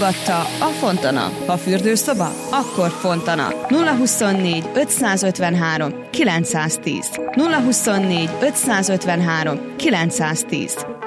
támogatta a Fontana. Ha fürdőszoba, akkor Fontana. 024 553 910. 024 553 910.